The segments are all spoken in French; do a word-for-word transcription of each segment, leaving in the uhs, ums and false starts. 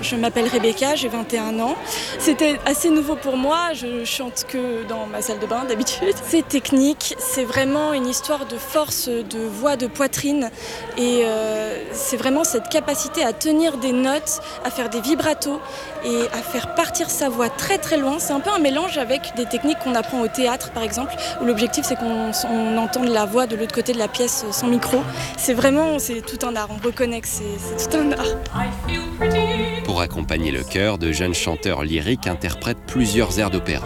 Je m'appelle Rebecca, j'ai vingt et un ans. C'était assez nouveau pour moi, je chante que dans ma salle de bain d'habitude. C'est technique, c'est vraiment une histoire de force, de voix, de poitrine. Et euh, c'est vraiment cette capacité à tenir des notes, à faire des vibratos et à faire partir sa voix très très loin. C'est un peu un mélange avec des techniques qu'on apprend au théâtre par exemple, où l'objectif c'est qu'on on entende la voix de l'autre côté de la pièce sans micro. C'est vraiment, c'est tout un art, on reconnaît que c'est, c'est tout un art. Pour accompagner le chœur, de jeunes chanteurs lyriques interprètent plusieurs airs d'opéra.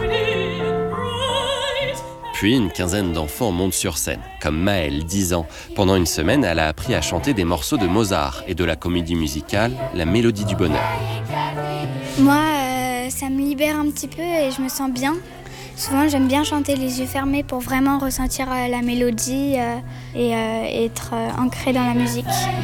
Puis une quinzaine d'enfants montent sur scène, comme Maëlle, dix ans. Pendant une semaine, elle a appris à chanter des morceaux de Mozart et de la comédie musicale La Mélodie du bonheur. Moi, euh, ça me libère un petit peu et je me sens bien. Souvent, j'aime bien chanter les yeux fermés pour vraiment ressentir euh, la mélodie euh, et euh, être euh, ancré dans la musique.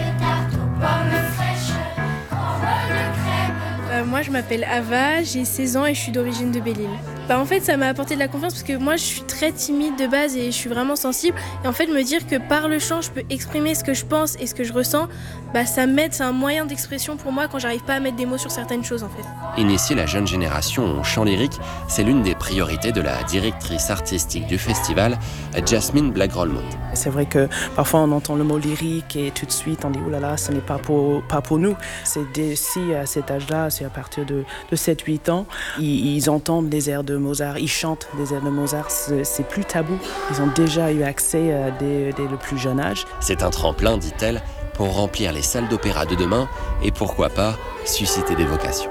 Euh, moi, je m'appelle Ava, j'ai seize ans et je suis d'origine de Belle-Île. Bah, en fait, ça m'a apporté de la confiance parce que moi, je suis très timide de base et je suis vraiment sensible. Et en fait, me dire que par le chant, je peux exprimer ce que je pense et ce que je ressens, bah, ça m'aide, c'est un moyen d'expression pour moi quand j'arrive pas à mettre des mots sur certaines choses, en fait. Initier la jeune génération au chant lyrique, c'est l'une des priorités de la directrice artistique du festival, Jasmine Blagrolmont. C'est vrai que parfois on entend le mot lyrique et tout de suite on dit « oh là là, ce n'est pas pour, pas pour nous ». C'est d'ici à cet âge-là, c'est à partir de, de sept huit ans, ils, ils entendent des airs de Mozart, ils chantent des airs de Mozart, c'est, c'est plus tabou. Ils ont déjà eu accès euh, dès, dès le plus jeune âge. C'est un tremplin, dit-elle, pour remplir les salles d'opéra de demain et pourquoi pas susciter des vocations.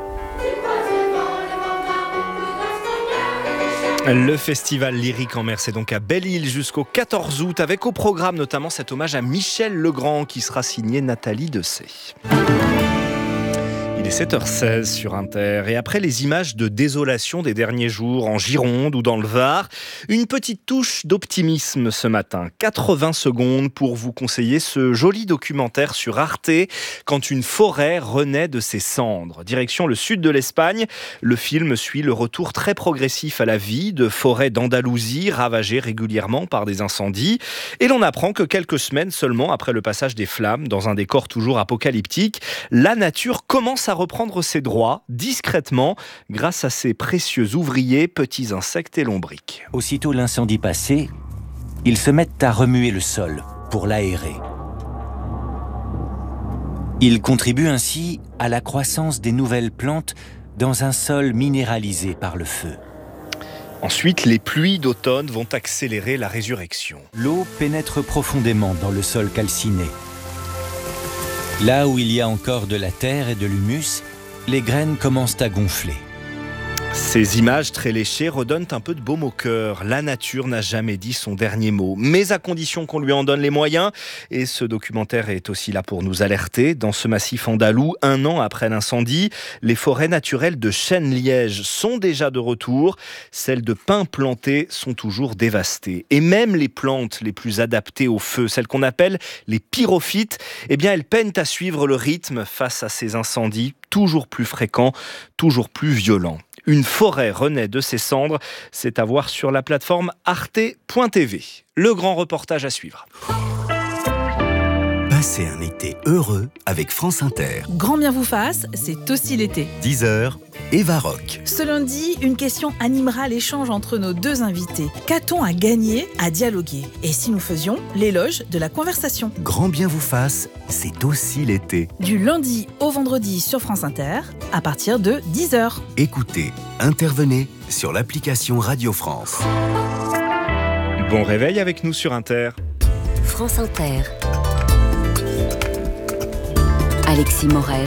Le festival lyrique en mer, c'est donc à Belle-Île jusqu'au quatorze août, avec au programme notamment cet hommage à Michel Legrand qui sera signé Nathalie Dessay. Il est sept heures seize sur Inter et après les images de désolation des derniers jours en Gironde ou dans le Var, une petite touche d'optimisme ce matin. quatre-vingts secondes pour vous conseiller ce joli documentaire sur Arte quand une forêt renaît de ses cendres. Direction le sud de l'Espagne, le film suit le retour très progressif à la vie de forêts d'Andalousie ravagées régulièrement par des incendies. Et l'on apprend que quelques semaines seulement après le passage des flammes, dans un décor toujours apocalyptique, la nature commence à reprendre ses droits, discrètement, grâce à ses précieux ouvriers, petits insectes et lombriques. Aussitôt l'incendie passé, ils se mettent à remuer le sol pour l'aérer. Ils contribuent ainsi à la croissance des nouvelles plantes dans un sol minéralisé par le feu. Ensuite, les pluies d'automne vont accélérer la résurrection. L'eau pénètre profondément dans le sol calciné. Là où il y a encore de la terre et de l'humus, les graines commencent à gonfler. Ces images très léchées redonnent un peu de baume au cœur. La nature n'a jamais dit son dernier mot, mais à condition qu'on lui en donne les moyens. Et ce documentaire est aussi là pour nous alerter. Dans ce massif andalou, un an après l'incendie, les forêts naturelles de chênes-lièges sont déjà de retour. Celles de pins plantés sont toujours dévastées. Et même les plantes les plus adaptées au feu, celles qu'on appelle les pyrophytes, eh bien elles peinent à suivre le rythme face à ces incendies toujours plus fréquents, toujours plus violents. Une forêt renaît de ses cendres, c'est à voir sur la plateforme arte point t v. Le grand reportage à suivre. Passez un été heureux avec France Inter. Grand bien vous fasse, c'est aussi l'été. dix heures, Eva Rock. Ce lundi, une question animera l'échange entre nos deux invités. Qu'a-t-on à gagner à dialoguer ? Et si nous faisions l'éloge de la conversation ? Grand bien vous fasse, c'est aussi l'été. Du lundi au vendredi sur France Inter, à partir de dix heures. Écoutez, intervenez sur l'application Radio France. Bon réveil avec nous sur Inter. France Inter. Alexis Morel,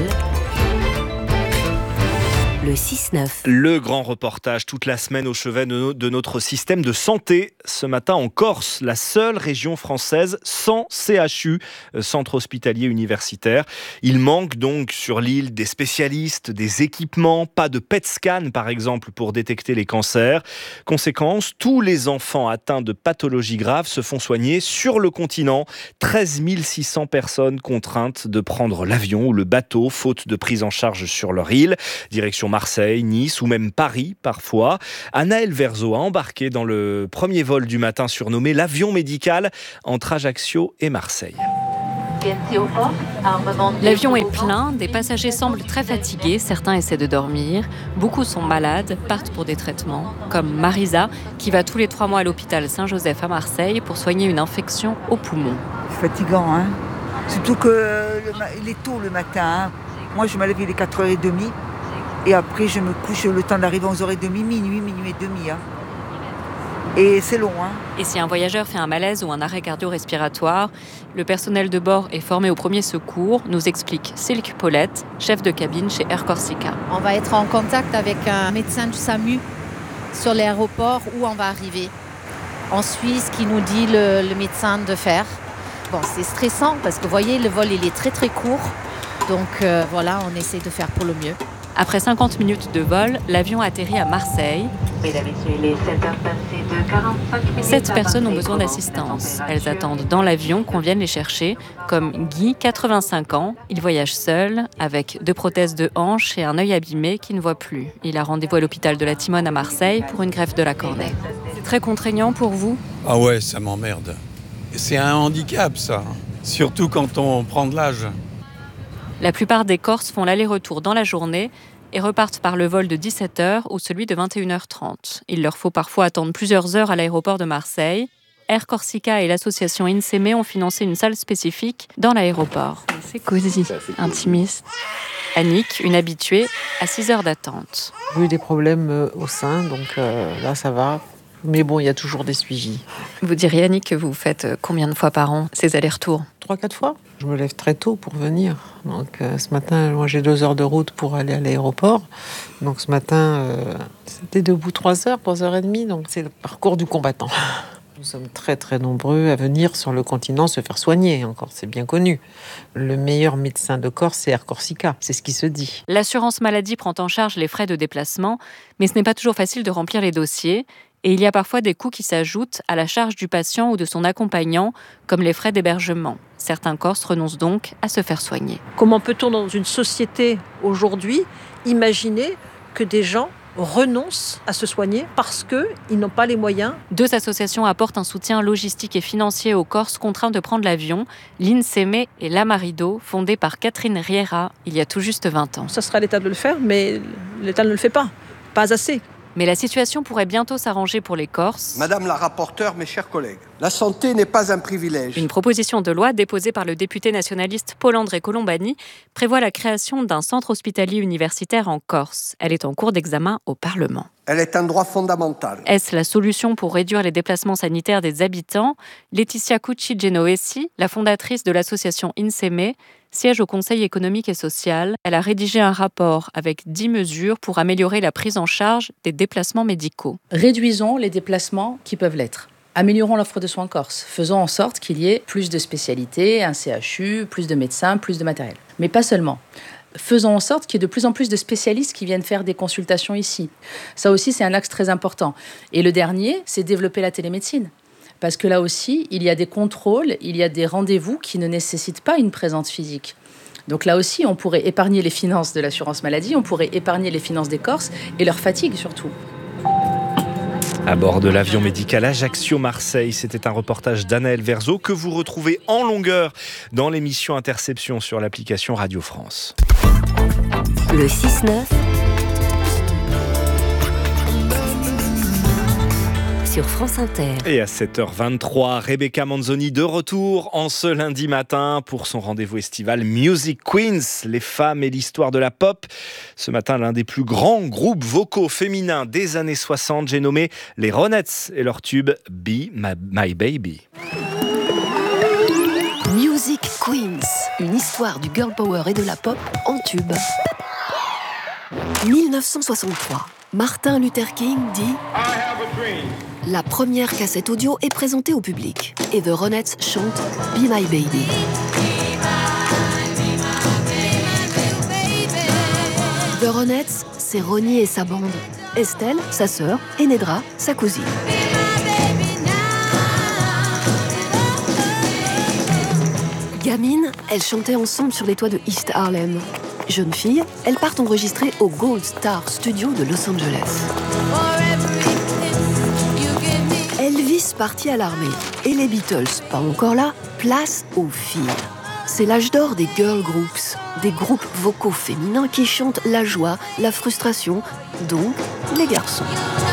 le six neuf. Le grand reportage toute la semaine au chevet de, no- de notre système de santé. Ce matin en Corse, la seule région française sans C H U, centre hospitalier universitaire. Il manque donc sur l'île des spécialistes, des équipements, pas de P E T scan par exemple pour détecter les cancers. Conséquence, tous les enfants atteints de pathologies graves se font soigner sur le continent. treize mille six cents personnes contraintes de prendre l'avion ou le bateau, faute de prise en charge sur leur île. Direction Marseille, Nice ou même Paris parfois. Anaël Verzo a embarqué dans le premier vol du matin surnommé l'avion médical entre Ajaccio et Marseille. L'avion est plein, des passagers semblent très fatigués, certains essaient de dormir, beaucoup sont malades, partent pour des traitements, comme Marisa, qui va tous les trois mois à l'hôpital Saint-Joseph à Marseille pour soigner une infection au poumon. C'est fatigant, hein. Surtout qu'il est tôt le matin. Hein. Moi, je me lève, il est quatre heures trente et après, je me couche le temps d'arriver à onze heures trente, minuit, minuit et demi. Hein. Et c'est long. Hein. Et si un voyageur fait un malaise ou un arrêt cardio-respiratoire, le personnel de bord est formé au premier secours, nous explique Silke Paulette, chef de cabine chez Air Corsica. On va être en contact avec un médecin du SAMU sur l'aéroport où on va arriver. On suit ce qu'il nous dit le, le médecin de faire. Bon, c'est stressant parce que vous voyez, le vol il est très très court. Donc euh, voilà, on essaie de faire pour le mieux. Après cinquante minutes de vol, l'avion atterrit à Marseille. Mesdames et messieurs, il est sept heures passées de quarante-cinq minutes. Sept personnes ont besoin d'assistance. Elles attendent dans l'avion qu'on vienne les chercher, comme Guy, quatre-vingt-cinq ans. Il voyage seul, avec deux prothèses de hanche et un œil abîmé qui ne voit plus. Il a rendez-vous à l'hôpital de la Timone à Marseille pour une greffe de la cornée. C'est très contraignant pour vous ? Ah ouais, ça m'emmerde. C'est un handicap, ça. Surtout quand on prend de l'âge. La plupart des Corses font l'aller-retour dans la journée et repartent par le vol de dix-sept heures ou celui de vingt et une heures trente. Il leur faut parfois attendre plusieurs heures à l'aéroport de Marseille. Air Corsica et l'association INSEME ont financé une salle spécifique dans l'aéroport. C'est cosy, intimiste. Annick, une habituée, à six heures d'attente. J'ai eu des problèmes au sein, donc euh, là ça va. Mais bon, il y a toujours des suivis. Vous diriez, Annick, que vous faites combien de fois par an ces allers-retours ? Trois, quatre fois. Je me lève très tôt pour venir. Donc euh, ce matin, moi j'ai deux heures de route pour aller à l'aéroport. Donc ce matin, euh, c'était debout trois heures, trois heures et demie. Donc c'est le parcours du combattant. Nous sommes très très nombreux à venir sur le continent se faire soigner. Encore, c'est bien connu. Le meilleur médecin de Corse, c'est Air Corsica. C'est ce qui se dit. L'assurance maladie prend en charge les frais de déplacement, mais ce n'est pas toujours facile de remplir les dossiers. Et il y a parfois des coûts qui s'ajoutent à la charge du patient ou de son accompagnant, comme les frais d'hébergement. Certains Corses renoncent donc à se faire soigner. Comment peut-on, dans une société aujourd'hui, imaginer que des gens renoncent à se soigner parce qu'ils n'ont pas les moyens ? Deux associations apportent un soutien logistique et financier aux Corses contraints de prendre l'avion, l'INSEME et l'Amarido, fondée par Catherine Riera il y a tout juste vingt ans. Ça serait à l'État de le faire, mais l'État ne le fait pas, pas assez. Mais la situation pourrait bientôt s'arranger pour les Corses. Madame la rapporteure, mes chers collègues, la santé n'est pas un privilège. Une proposition de loi déposée par le député nationaliste Paul-André Colombani prévoit la création d'un centre hospitalier universitaire en Corse. Elle est en cours d'examen au Parlement. Elle est un droit fondamental. Est-ce la solution pour réduire les déplacements sanitaires des habitants ? Laetitia Cucci-Genovesi, la fondatrice de l'association INSEME, siège au Conseil économique et social. Elle a rédigé un rapport avec dix mesures pour améliorer la prise en charge des déplacements médicaux. Réduisons les déplacements qui peuvent l'être. Améliorons l'offre de soins en Corse. Faisons en sorte qu'il y ait plus de spécialités, un C H U, plus de médecins, plus de matériel. Mais pas seulement. Faisons en sorte qu'il y ait de plus en plus de spécialistes qui viennent faire des consultations ici. Ça aussi, c'est un axe très important. Et le dernier, c'est développer la télémédecine. Parce que là aussi, il y a des contrôles, il y a des rendez-vous qui ne nécessitent pas une présence physique. Donc là aussi, on pourrait épargner les finances de l'assurance maladie, on pourrait épargner les finances des Corses et leur fatigue surtout. À bord de l'avion médical Ajaccio-Marseille, c'était un reportage d'Anaël Verzo que vous retrouvez en longueur dans l'émission Interception sur l'application Radio France. Le six neuf sur France Inter. Et à sept heures vingt-trois, Rebecca Manzoni de retour en ce lundi matin pour son rendez-vous estival Music Queens, les femmes et l'histoire de la pop. Ce matin, l'un des plus grands groupes vocaux féminins des années soixante, j'ai nommé les Ronettes et leur tube Be My, My Baby. Music Queens, une histoire du girl power et de la pop en tube. mille neuf cent soixante-trois, Martin Luther King dit « La première cassette audio est présentée au public et The Ronettes chantent Be My Baby ». The Ronettes, c'est Ronnie et sa bande. Estelle, sa sœur, et Nedra, sa cousine. Gamine, elles chantaient ensemble sur les toits de East Harlem. Jeune fille, elles partent enregistrer au Gold Star Studio de Los Angeles. Elvis partit à l'armée et les Beatles, pas encore là, place aux filles. C'est l'âge d'or des girl groups, des groupes vocaux féminins qui chantent la joie, la frustration, donc les garçons.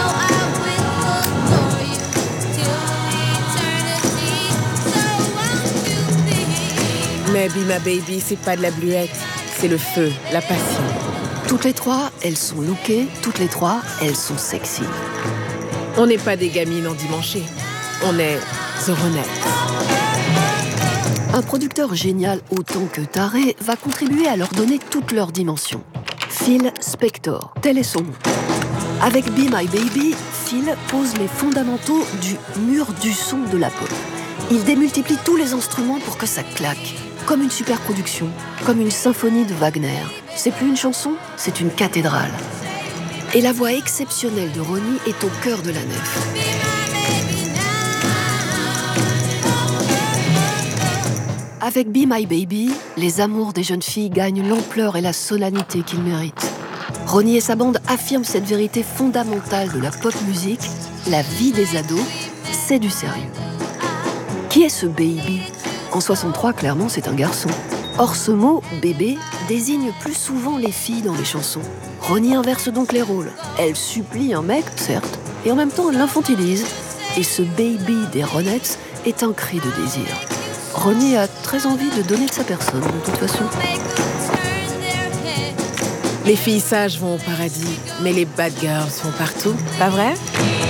Mais Be My Baby, c'est pas de la bluette, c'est le feu, la passion. Toutes les trois, elles sont lookées, toutes les trois, elles sont sexy. On n'est pas des gamines endimanchées, on est The Ronettes. Un producteur génial autant que taré va contribuer à leur donner toute leur dimension. Phil Spector, tel est son nom. Avec Be My Baby, Phil pose les fondamentaux du mur du son de la pop. Il démultiplie tous les instruments pour que ça claque. Comme une superproduction, comme une symphonie de Wagner. C'est plus une chanson, c'est une cathédrale. Et la voix exceptionnelle de Ronnie est au cœur de la nef. Avec Be My Baby, les amours des jeunes filles gagnent l'ampleur et la solennité qu'ils méritent. Ronnie et sa bande affirment cette vérité fondamentale de la pop musique, la vie des ados, c'est du sérieux. Qui est ce baby ? En soixante-trois, clairement, c'est un garçon. Or, ce mot « bébé » désigne plus souvent les filles dans les chansons. Ronnie inverse donc les rôles. Elle supplie un mec, certes, et en même temps, elle l'infantilise. Et ce baby des Ronettes est un cri de désir. Ronnie a très envie de donner de sa personne, de toute façon. Les filles sages vont au paradis, mais les bad girls vont partout, pas vrai ?